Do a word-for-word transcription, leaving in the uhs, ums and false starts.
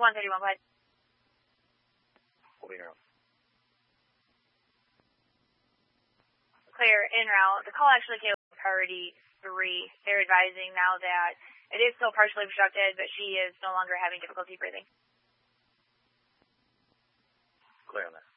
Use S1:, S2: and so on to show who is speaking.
S1: one thirty-one, go ahead.
S2: Holding her.
S1: Clear, en route. The call actually came with priority three. They're advising now that it is still partially obstructed, but she is no longer having difficulty breathing.
S2: Clear on that.